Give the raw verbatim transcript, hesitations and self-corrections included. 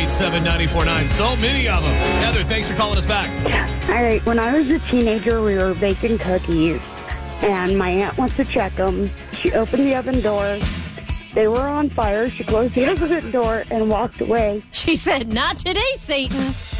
eight seven, nine four nine. So many of them. Heather, thanks for calling us back. All right, when I was a teenager, we were baking cookies, and my aunt went to check them. She opened the oven door. They were on fire. She closed the oven door and walked away. She said, not today, Satan.